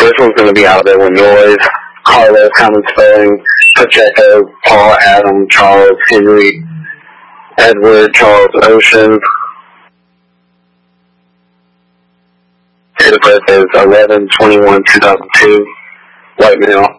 this one's going to be out of Illinois. Carlos, common spelling, Pacheco, Paul, Adam, Charles, Henry, Edward, Charles, Ocean. Date of birth is 11/21/2002. White male.